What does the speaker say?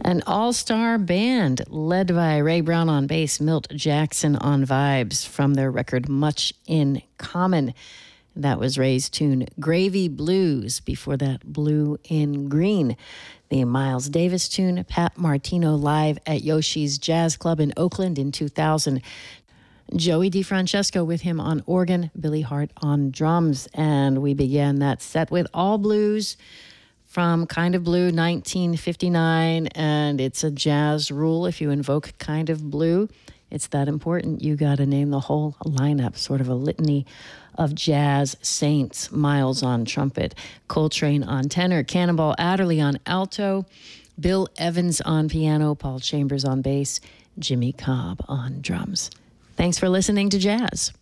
An all-star band led by Ray Brown on bass, Milt Jackson on vibes from their record Much in Common. That was Ray's tune Gravy Blues, before that Blue in Green. The Miles Davis tune, Pat Martino live at Yoshi's Jazz Club in Oakland in 2000. Joey DeFrancesco with him on organ, Billy Hart on drums. And we began that set with All Blues from Kind of Blue, 1959, and it's a jazz rule. If you invoke Kind of Blue, it's that important. You got to name the whole lineup, sort of a litany of jazz saints. Miles on trumpet, Coltrane on tenor, Cannonball Adderley on alto, Bill Evans on piano, Paul Chambers on bass, Jimmy Cobb on drums. Thanks for listening to Jazz.